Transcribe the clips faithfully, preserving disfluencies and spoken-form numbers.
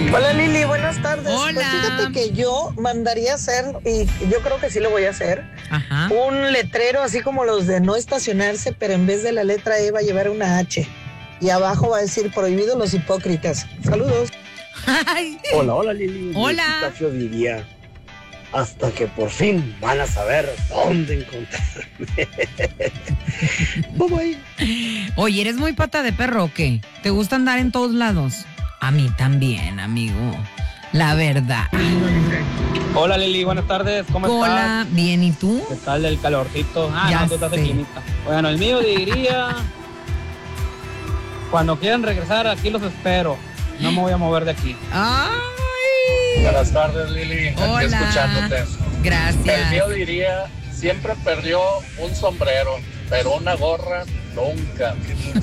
Hola Lili, buenas tardes. Hola. Pues fíjate que yo mandaría hacer, y yo creo que sí lo voy a hacer, Ajá. un letrero así como los de no estacionarse, pero en vez de la letra E va a llevar una H. Y abajo va a decir prohibido los hipócritas. Saludos. Ay. Hola, hola Lili. Hola. Mi epitafio diría, hasta que por fin van a saber dónde encontrarme. Bye bye. Oye, ¿eres muy pata de perro o qué? ¿Te gusta andar en todos lados? A mí también, amigo. La verdad. Hola Lili, buenas tardes, ¿cómo Hola, estás? bien, ¿y tú? ¿Qué tal del calorcito? Ah, Ya no, tú estás de sé. climita. Bueno, el mío diría, cuando quieran regresar, aquí los espero. No me voy a mover de aquí. Ay. Buenas tardes, Lili. Aquí Hola. escuchándote. Gracias. El mío diría, siempre perdió un sombrero, pero una gorra nunca.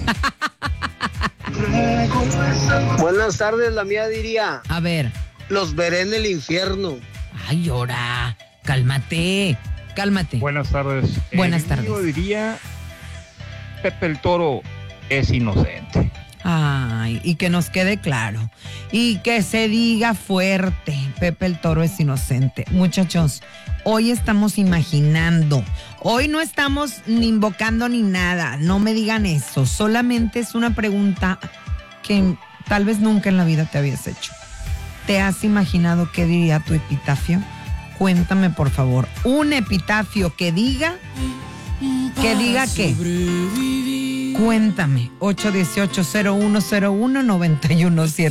Buenas tardes, la mía diría, A ver. los veré en el infierno. Ay, llora. Cálmate. Cálmate. Buenas tardes. Buenas El tardes. mío diría, Pepe el Toro es inocente. Ay, y que nos quede claro. Y que se diga fuerte. Pepe el Toro es inocente. Muchachos, hoy estamos imaginando. Hoy no estamos ni invocando ni nada. No me digan eso. Solamente es una pregunta que tal vez nunca en la vida te habías hecho. ¿Te has imaginado qué diría tu epitafio? Cuéntame, por favor. Un epitafio que diga... ¿Que diga qué? Cuéntame. ocho uno ocho, cero uno cero uno, nueve uno siete.